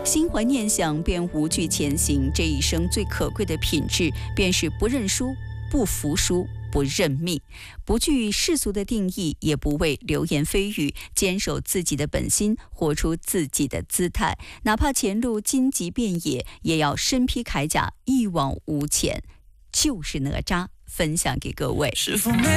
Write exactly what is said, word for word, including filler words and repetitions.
心怀念想便无惧前行，这一生最可贵的品质便是不认输、不服输、不认命，不惧世俗的定义，也不为流言蜚语，坚守自己的本心，活出自己的姿态。哪怕前路荆棘遍野，也要身披铠甲，一往无前。就是哪吒，分享给各位。